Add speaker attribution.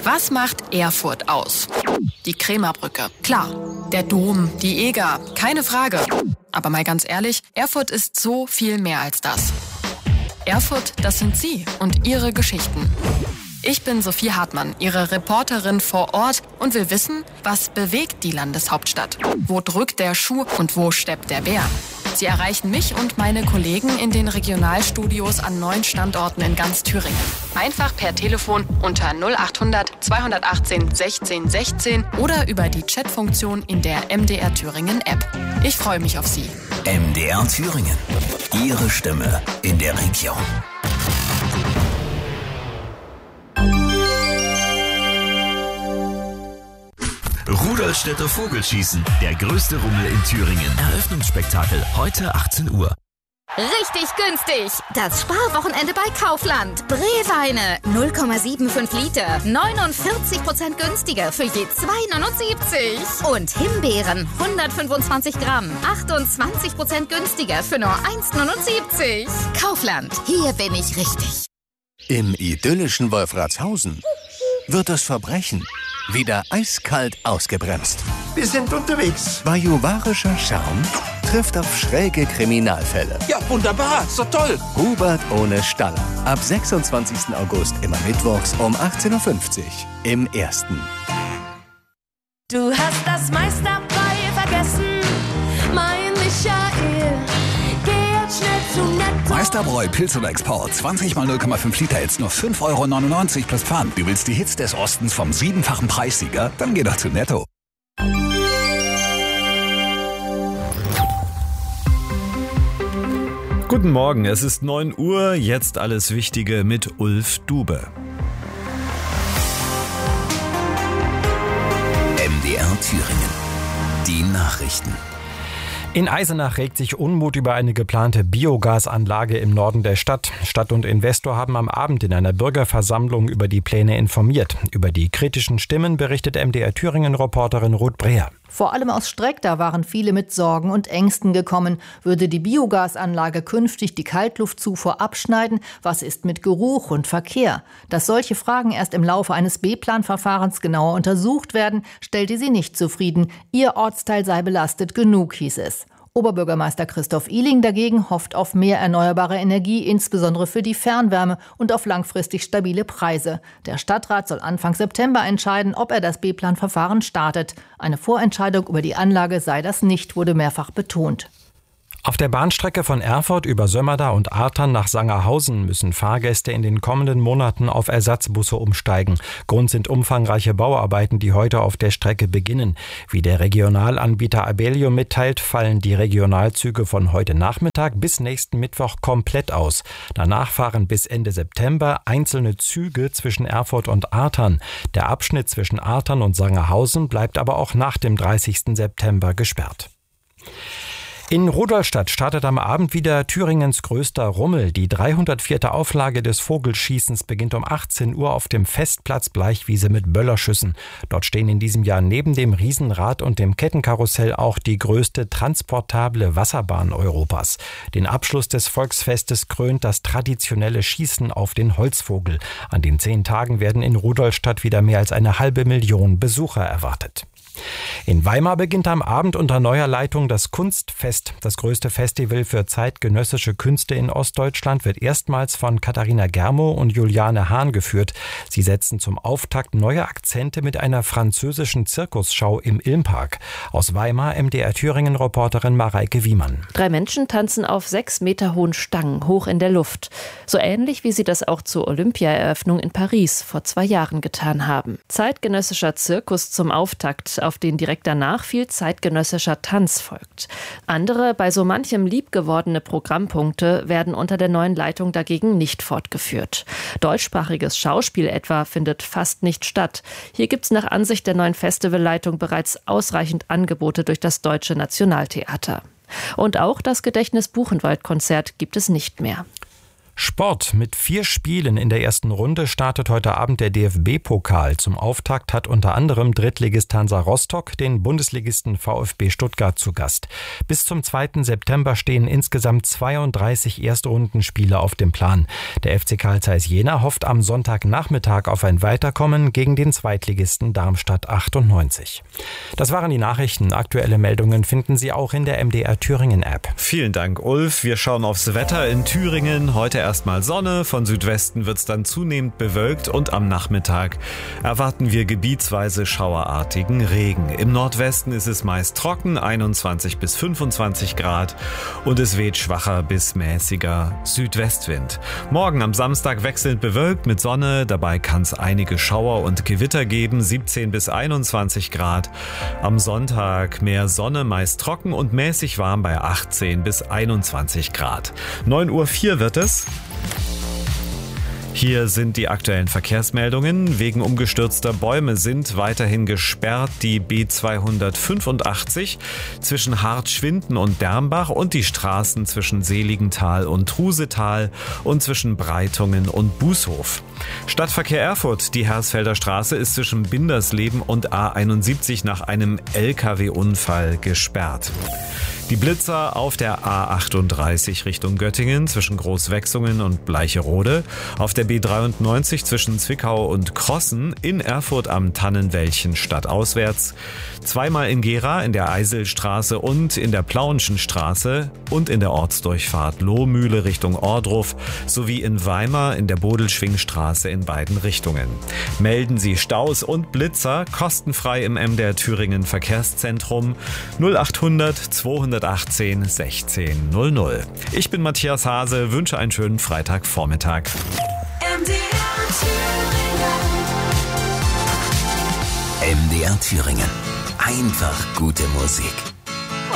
Speaker 1: Was macht Erfurt aus? Die Krämerbrücke. Klar. Der Dom, die Eger. Keine Frage. Aber mal ganz ehrlich, Erfurt ist so viel mehr als das. Erfurt, das sind Sie und Ihre Geschichten. Ich bin Sophie Hartmann, Ihre Reporterin vor Ort und will wissen, was bewegt die Landeshauptstadt? Wo drückt der Schuh und wo steppt der Bär? Sie erreichen mich und meine Kollegen in den Regionalstudios an 9 Standorten in ganz Thüringen. Einfach per Telefon unter 0800 218 16 16 oder über die Chatfunktion in der MDR Thüringen App. Ich freue mich auf Sie.
Speaker 2: MDR Thüringen. Ihre Stimme in der Region. Rudolstädter Vogelschießen, der größte Rummel in Thüringen. Eröffnungsspektakel, heute 18 Uhr.
Speaker 3: Richtig günstig! Das Sparwochenende bei Kaufland. Brewweine 0,75 Liter, 49% günstiger für je 2,79. Und Himbeeren 125 Gramm, 28% günstiger für nur 1,79. Kaufland, hier bin ich richtig.
Speaker 4: Im idyllischen Wolfratshausen wird das Verbrechen wieder eiskalt ausgebremst.
Speaker 5: Wir sind unterwegs.
Speaker 4: Bajuwarischer Charme trifft auf schräge Kriminalfälle.
Speaker 5: Ja, wunderbar. Ist doch toll.
Speaker 4: Hubert ohne Staller. Ab 26. August immer mittwochs um 18.50 Uhr im Ersten.
Speaker 6: Du hast das meiste dabei vergessen, mein Michael. Geh jetzt schnell zu Netto.
Speaker 7: Meisterbräu Pilz oder Export. 20 mal 0,5 Liter, jetzt nur 5,99 € plus Pfand. Du willst die Hits des Ostens vom 7-fachen Preissieger? Dann geh doch zu Netto.
Speaker 8: Guten Morgen, es ist 9 Uhr, jetzt alles Wichtige mit Ulf Dube.
Speaker 2: MDR Thüringen. Die Nachrichten.
Speaker 9: In Eisenach regt sich Unmut über eine geplante Biogasanlage im Norden der Stadt. Stadt und Investor haben am Abend in einer Bürgerversammlung über die Pläne informiert. Über die kritischen Stimmen berichtet MDR Thüringen-Reporterin Ruth Breher.
Speaker 10: Vor allem aus Streckda waren viele mit Sorgen und Ängsten gekommen. Würde die Biogasanlage künftig die Kaltluftzufuhr abschneiden? Was ist mit Geruch und Verkehr? Dass solche Fragen erst im Laufe eines B-Plan-Verfahrens genauer untersucht werden, stellte sie nicht zufrieden. Ihr Ortsteil sei belastet genug, hieß es. Oberbürgermeister Christoph Ihling dagegen hofft auf mehr erneuerbare Energie, insbesondere für die Fernwärme und auf langfristig stabile Preise. Der Stadtrat soll Anfang September entscheiden, ob er das B-Plan-Verfahren startet. Eine Vorentscheidung über die Anlage sei das nicht, wurde mehrfach betont.
Speaker 9: Auf der Bahnstrecke von Erfurt über Sömmerda und Artern nach Sangerhausen müssen Fahrgäste in den kommenden Monaten auf Ersatzbusse umsteigen. Grund sind umfangreiche Bauarbeiten, die heute auf der Strecke beginnen. Wie der Regionalanbieter Abellio mitteilt, fallen die Regionalzüge von heute Nachmittag bis nächsten Mittwoch komplett aus. Danach fahren bis Ende September einzelne Züge zwischen Erfurt und Artern. Der Abschnitt zwischen Artern und Sangerhausen bleibt aber auch nach dem 30. September gesperrt. In Rudolstadt startet am Abend wieder Thüringens größter Rummel. Die 304. Auflage des Vogelschießens beginnt um 18 Uhr auf dem Festplatz Bleichwiese mit Böllerschüssen. Dort stehen in diesem Jahr neben dem Riesenrad und dem Kettenkarussell auch die größte transportable Wasserbahn Europas. Den Abschluss des Volksfestes krönt das traditionelle Schießen auf den Holzvogel. An den 10 Tagen werden in Rudolstadt wieder mehr als 500.000 Besucher erwartet. In Weimar beginnt am Abend unter neuer Leitung das Kunstfest. Das größte Festival für zeitgenössische Künste in Ostdeutschland wird erstmals von Katharina Germo und Juliane Hahn geführt. Sie setzen zum Auftakt neue Akzente mit einer französischen Zirkusschau im Ilmpark. Aus Weimar MDR Thüringen-Reporterin Mareike Wiemann.
Speaker 11: 3 Menschen tanzen auf 6 Meter hohen Stangen hoch in der Luft. So ähnlich wie sie das auch zur Olympiaeröffnung in Paris vor 2 Jahren getan haben. Zeitgenössischer Zirkus zum Auftakt, auf den direkt danach viel zeitgenössischer Tanz folgt. Andere, bei so manchem liebgewordene Programmpunkte werden unter der neuen Leitung dagegen nicht fortgeführt. Deutschsprachiges Schauspiel etwa findet fast nicht statt. Hier gibt es nach Ansicht der neuen Festivalleitung bereits ausreichend Angebote durch das Deutsche Nationaltheater. Und auch das Gedächtnis-Buchenwald-Konzert gibt es nicht mehr.
Speaker 9: Sport. Mit 4 Spielen in der ersten Runde startet heute Abend der DFB-Pokal. Zum Auftakt hat unter anderem Drittligist Hansa Rostock den Bundesligisten VfB Stuttgart zu Gast. Bis zum 2. September stehen insgesamt 32 Erstrundenspiele auf dem Plan. Der FC Carl Zeiss Jena hofft am Sonntagnachmittag auf ein Weiterkommen gegen den Zweitligisten Darmstadt 98. Das waren die Nachrichten. Aktuelle Meldungen finden Sie auch in der MDR Thüringen App.
Speaker 8: Vielen Dank, Ulf. Wir schauen aufs Wetter in Thüringen. Heute erstmal Sonne, von Südwesten wird es dann zunehmend bewölkt und am Nachmittag erwarten wir gebietsweise schauerartigen Regen. Im Nordwesten ist es meist trocken, 21 bis 25 Grad und es weht schwacher bis mäßiger Südwestwind. Morgen am Samstag wechselnd bewölkt mit Sonne, dabei kann es einige Schauer und Gewitter geben, 17 bis 21 Grad. Am Sonntag mehr Sonne, meist trocken und mäßig warm bei 18 bis 21 Grad. 9:04 Uhr wird es. Hier sind die aktuellen Verkehrsmeldungen. Wegen umgestürzter Bäume sind weiterhin gesperrt die B285 zwischen Hartschwinden und Dermbach und die Straßen zwischen Seligenthal und Trusetal und zwischen Breitungen und Bußhof. Stadtverkehr Erfurt, die Hersfelder Straße ist zwischen Bindersleben und A71 nach einem LKW-Unfall gesperrt. Die Blitzer auf der A38 Richtung Göttingen zwischen Großwechsungen und Bleicherode, auf der B93 zwischen Zwickau und Krossen, in Erfurt am Tannenwäldchen stadtauswärts, zweimal in Gera in der Eiselstraße und in der Plauenschen Straße und in der Ortsdurchfahrt Lohmühle Richtung Ohrdruf sowie in Weimar in der Bodelschwingstraße in beiden Richtungen. Melden Sie Staus und Blitzer kostenfrei im MDR Thüringen Verkehrszentrum 0800 218 1600. Ich bin Matthias Hase, wünsche einen schönen Freitagvormittag.
Speaker 2: MDR Thüringen. Einfach gute Musik.